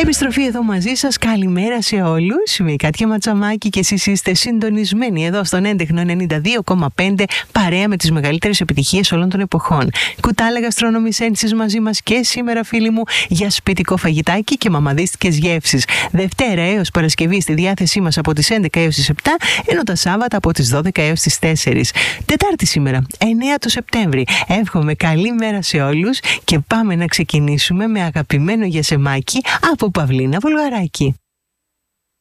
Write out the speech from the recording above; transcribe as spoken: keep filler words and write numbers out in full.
Επιστροφή εδώ μαζί σας. Καλημέρα σε όλους. Είμαι η Κάτια Ματσαμάκη και εσείς είστε συντονισμένοι εδώ στον έντεχνο ενενήντα δύο κόμμα πέντε, παρέα με τις μεγαλύτερες επιτυχίες όλων των εποχών. Κουτάλα γαστρονομισένσης μαζί μας και σήμερα, φίλοι μου, για σπιτικό φαγητάκι και μαμαδίστικες γεύσεις. Δευτέρα έως Παρασκευή στη διάθεσή μας από τις έντεκα έως τις επτά, ενώ τα Σάββατα από τις δώδεκα έως τις τέσσερις. Τετάρτη σήμερα, εννέα του Σεπτέμβρη. Εύχομαι καλή μέρα σε όλους και πάμε να ξεκινήσουμε με αγαπημένο γιασεμάκι από Παυλίνα Βουλγαράκη.